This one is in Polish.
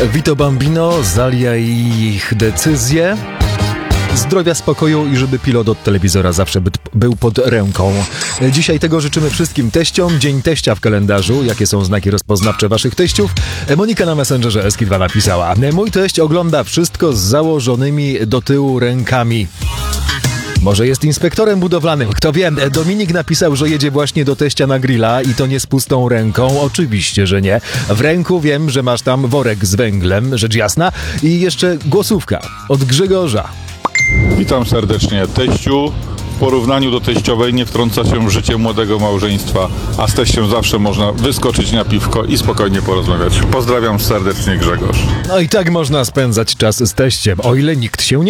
Vito Bambino, Zalia i ich decyzje. Zdrowia, spokoju i żeby pilot od telewizora zawsze był pod ręką. Dzisiaj tego życzymy wszystkim teściom. Dzień teścia w kalendarzu. Jakie są znaki rozpoznawcze waszych teściów? Monika na Messengerze Eski2 napisała: mój teść ogląda wszystko z założonymi do tyłu rękami. Może jest inspektorem budowlanym, kto wie. Dominik napisał, że jedzie właśnie do teścia na grilla i to nie z pustą ręką. Oczywiście, że nie. W ręku wiem, że masz tam worek z węglem, rzecz jasna. I jeszcze głosówka od Grzegorza. Witam serdecznie. Teściu w porównaniu do teściowej nie wtrąca się w życie młodego małżeństwa, a z teściem zawsze można wyskoczyć na piwko i spokojnie porozmawiać. Pozdrawiam serdecznie, Grzegorz. No i tak można spędzać czas z teściem, o ile nikt się nie